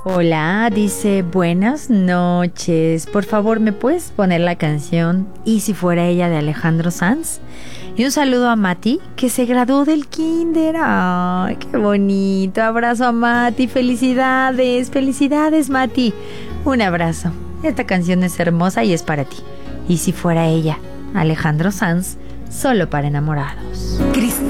Hola, dice buenas noches. Por favor, ¿me puedes poner la canción Y si fuera ella de Alejandro Sanz? Y un saludo a Mati, que se graduó del kinder. ¡Ay, qué bonito! Abrazo a Mati. Felicidades, felicidades, Mati. Un abrazo. Esta canción es hermosa y es para ti. Y si fuera ella, Alejandro Sanz, solo para enamorados.